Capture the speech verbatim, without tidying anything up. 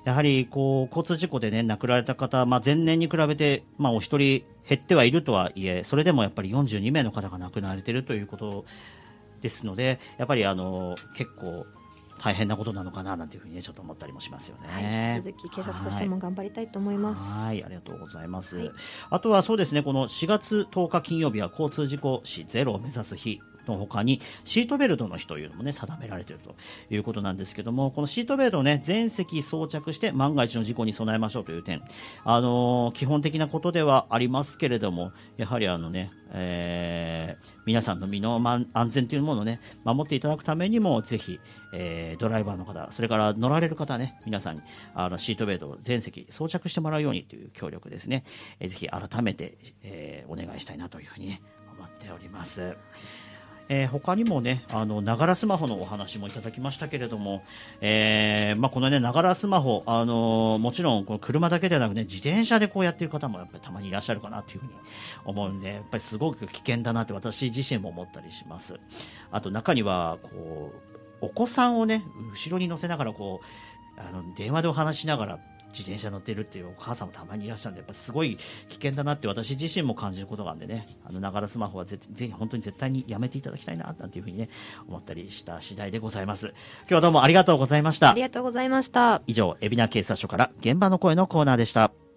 やはりこう交通事故で、ね、亡くなられた方、まあ、前年に比べて、まあ、お一人減ってはいるとはいえ、それでもやっぱりよんじゅうにめいの方が亡くなられているということですので、やっぱりあの結構大変なことなのかななんていうふうに、ね、ちょっと思ったりもしますよね。 はい、引き続き警察としても頑張りたいと思います。 はい、ありがとうございます。 はい、 あとはそうですね、このしがつとおか金曜日は交通事故死ゼロを目指す日の他にシートベルトの日というのも、ね、定められているということなんですけども、このシートベルトを、ね、全席装着して万が一の事故に備えましょうという点、あのー、基本的なことではありますけれども、やはりあの、ねえー、皆さんの身の安全というものを、ね、守っていただくためにもぜひ、えー、ドライバーの方、それから乗られる方、ね、皆さんにあのシートベルトを全席装着してもらうようにという協力ですね、えー、ぜひ改めて、えー、お願いしたいなというふうに、ね、思っております。えー、他にもね、あのながらスマホのお話もいただきましたけれども、えーまあ、このねながらスマホ、あのー、もちろんこの車だけではなくね、自転車でこうやっている方もやっぱりたまにいらっしゃるかなというふうに思うんで、やっぱりすごく危険だなって私自身も思ったりします。あと中にはこうお子さんをね後ろに乗せながらこうあの電話でお話しながら自転車乗っているっていうお母さんもたまにいらっしゃるんで、やっぱすごい危険だなって私自身も感じることがあるんでね、あのながらスマホは ぜ, ぜひ本当に絶対にやめていただきたいななんていうふうにね思ったりした次第でございます。今日はどうもありがとうございました。 ありがとうございました。 以上、海老名警察署から現場の声のコーナーでした。